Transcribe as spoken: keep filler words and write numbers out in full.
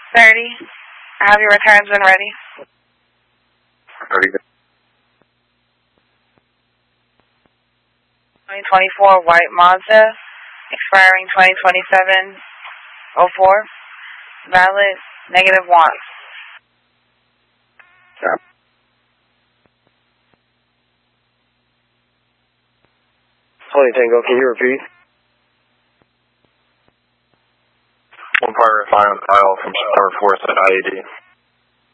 thirty. I have your returns when ready. Ready. twenty twenty-four white Mazda, expiring twenty twenty-seven oh four. Valid, negative one. Yeah. Holy Tango, can you repeat? One pirate file from September fourth at I A D.